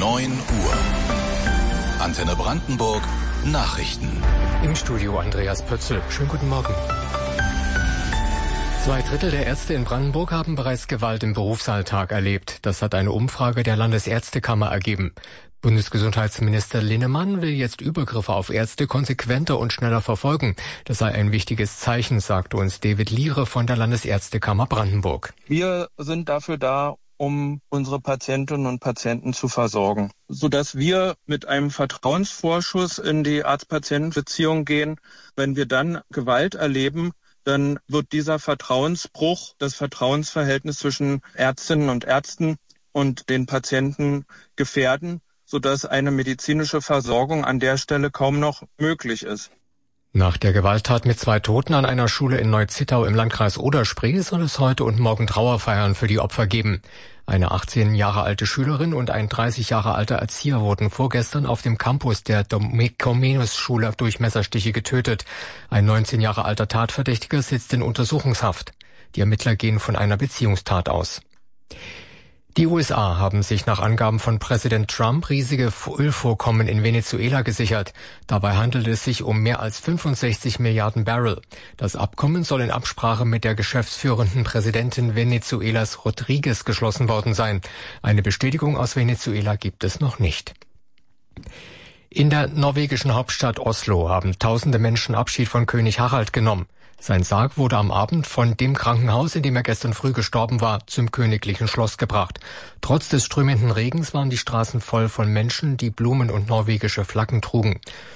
9 Uhr. Antenne Brandenburg Nachrichten. Im Studio Andreas Pötzl. Schönen guten Morgen. 2/3 der Ärzte in Brandenburg haben bereits Gewalt im Berufsalltag erlebt. Das hat eine Umfrage der Landesärztekammer ergeben. Bundesgesundheitsminister Linnemann will jetzt Übergriffe auf Ärzte konsequenter und schneller verfolgen. Das sei ein wichtiges Zeichen, sagte uns David Liere von der Landesärztekammer Brandenburg. Wir sind dafür da, um unsere Patientinnen und Patienten zu versorgen, sodass wir mit einem Vertrauensvorschuss in die Arzt-Patienten-Beziehung gehen. Wenn wir dann Gewalt erleben, dann wird dieser Vertrauensbruch, das Vertrauensverhältnis zwischen Ärztinnen und Ärzten und den Patienten gefährden, sodass eine medizinische Versorgung an der Stelle kaum noch möglich ist. Nach der Gewalttat mit 2 Toten an einer Schule in Neu-Zittau im Landkreis Oder-Spree soll es heute und morgen Trauerfeiern für die Opfer geben. Eine 18 Jahre alte Schülerin und ein 30 Jahre alter Erzieher wurden vorgestern auf dem Campus der Dominikuus-Schule durch Messerstiche getötet. Ein 19 Jahre alter Tatverdächtiger sitzt in Untersuchungshaft. Die Ermittler gehen von einer Beziehungstat aus. Die USA haben sich nach Angaben von Präsident Trump riesige Ölvorkommen in Venezuela gesichert. Dabei handelt es sich um mehr als 65 Milliarden Barrel. Das Abkommen soll in Absprache mit der geschäftsführenden Präsidentin Venezuelas Rodriguez geschlossen worden sein. Eine Bestätigung aus Venezuela gibt es noch nicht. In der norwegischen Hauptstadt Oslo haben tausende Menschen Abschied von König Harald genommen. Sein Sarg wurde am Abend von dem Krankenhaus, in dem er gestern früh gestorben war, zum königlichen Schloss gebracht. Trotz des strömenden Regens waren die Straßen voll von Menschen, die Blumen und norwegische Flaggen trugen.